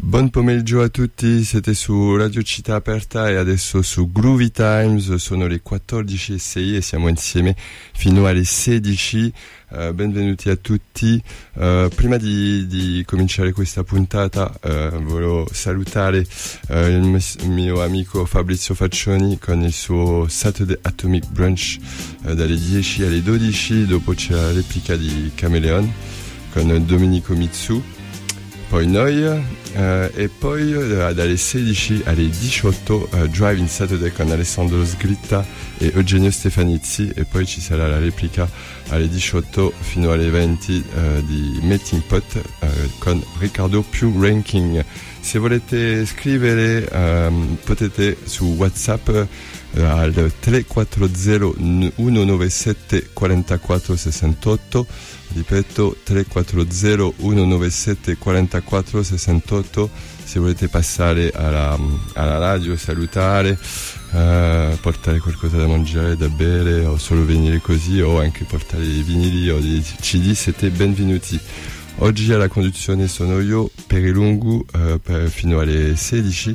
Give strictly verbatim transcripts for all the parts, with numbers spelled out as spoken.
Buon pomeriggio a tutti, siete su Radio Città Aperta e adesso su Groovy Times, sono le quattordici e sei e siamo insieme fino alle sedici. Uh, benvenuti a tutti. Uh, prima di, di cominciare questa puntata uh, volevo salutare uh, il, mes- il mio amico Fabrizio Faccioni con il suo Saturday Atomic Brunch uh, dalle dieci alle dodici, dopo c'è la replica di Chameleon con Domenico Mitsu, poi noi uh, e poi uh, dalle sedici alle diciotto uh, Drive in Saturday con Alessandro Sgritta e Eugenio Stefanizzi, e poi ci sarà la replica alle diciotto fino alle venti uh, di Meeting Pot uh, con Riccardo più Ranking. Se volete scrivere um, potete su WhatsApp uh, al tre quattro zero uno nove sette quattro quattro sei otto, ripeto tre quattro zero uno nove sette quattro quattro sei otto, se volete passare alla, alla radio, salutare, uh, portare qualcosa da mangiare, da bere, o solo venire così, o anche portare dei vinili o dei C D, siete benvenuti. Oggi alla conduzione sono io, Perilungu, uh, per, fino alle sedici,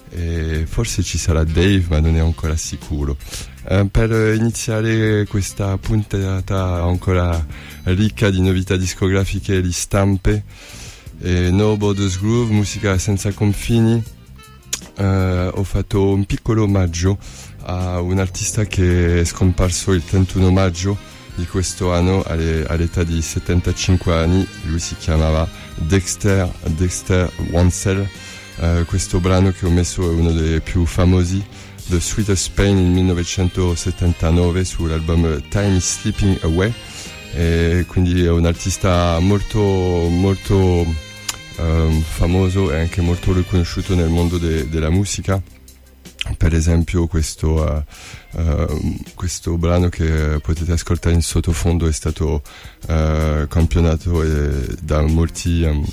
e forse ci sarà Dave, ma non è ancora sicuro. Uh, per iniziare questa puntata ancora ricca di novità discografiche e di stampe, e No Borders Groove, musica senza confini, uh, ho fatto un piccolo omaggio a un artista che è scomparso il trentuno maggio di questo anno alle, all'età di settantacinque anni. Lui si chiamava Dexter Dexter Wansel. Uh, questo brano che ho messo è uno dei più famosi, The Sweetest Pain, nel millenovecentosettantanove sull'album Time is Slipping Away, e quindi è un artista molto molto um, famoso e anche molto riconosciuto nel mondo de, della musica. Per esempio questo, uh, uh, questo brano che potete ascoltare in sottofondo è stato uh, campionato eh, da molti um,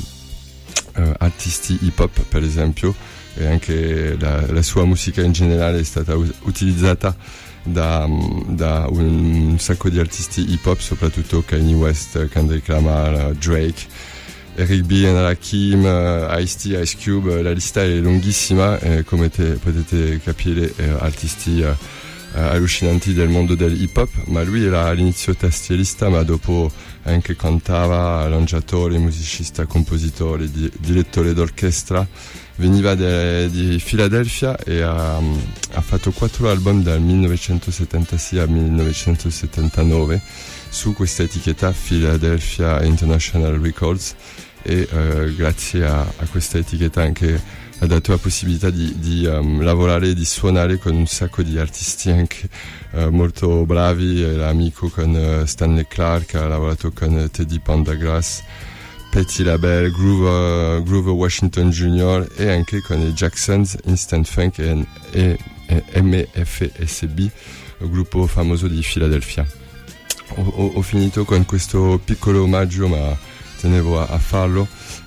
uh, artisti hip hop, per esempio, e anche la, la sua musica in generale è stata u- utilizzata da, um, da un, un sacco di artisti hip hop, soprattutto Kanye West, Kendrick Lamar, Drake, Eric B, Rakim, uh, Ice-T, Ice Cube. La lista è lunghissima, eh, come te, potete capire, eh, artisti uh, uh, allucinanti del mondo del hip hop, ma lui era all'inizio tastierista, ma dopo anche cantava, arrangiatore, musicista, compositore, di, direttore d'orchestra. Veniva de, di Philadelphia e ha, ha fatto quattro album dal millenovecentosettantasei al millenovecentosettantanove su questa etichetta Philadelphia International Records, e uh, grazie a, a questa etichetta anche ha dato la possibilità di, di um, lavorare e di suonare con un sacco di artisti anche uh, molto bravi. Era amico con uh, Stanley Clarke, ha lavorato con uh, Teddy Pendergrass, Patti LaBelle, Grover, Grover Washington Junior e anche con i Jacksons, Instant Funk e, e, e M F S B, il gruppo famoso di Philadelphia. Ho, ho, ho finito con questo piccolo omaggio, ma tenevo a, a farlo,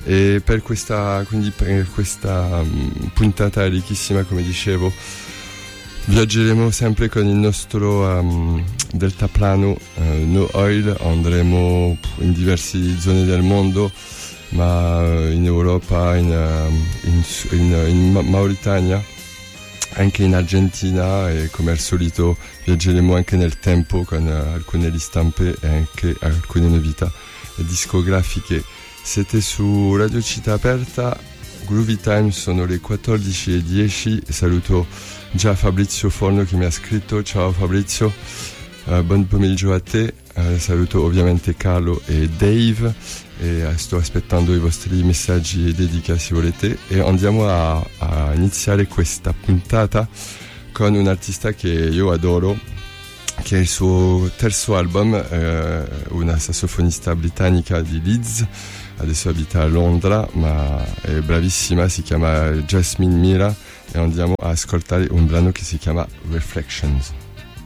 e per questa, quindi per questa um, puntata ricchissima, come dicevo, viaggeremo sempre con il nostro um, deltaplano uh, No Oil. Andremo in diverse zone del mondo, ma in Europa, in, uh, in, in, in Mauritania, anche in Argentina, e come al solito viaggeremo anche nel tempo con uh, alcune ristampe e anche alcune novità discografiche. Siete su Radio Città Aperta, Groovy Time, sono le quattordici e dieci, e saluto già Fabrizio Forno che mi ha scritto. Ciao Fabrizio, uh, buon pomeriggio a te. Uh, saluto ovviamente Carlo e Dave, e uh, sto aspettando i vostri messaggi e dedica se volete, e andiamo a, a iniziare questa puntata con un artista che io adoro, che è il suo terzo album, eh, una sassofonista britannica di Leeds, adesso abita a Londra, ma è bravissima, si chiama Jasmine Mira, e andiamo a ascoltare un brano che si chiama Reflections.